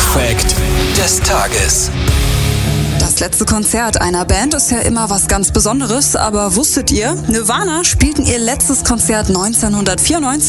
Fact des Tages. Das letzte Konzert einer Band ist ja immer was ganz Besonderes, aber wusstet ihr, Nirvana spielten ihr letztes Konzert 1994?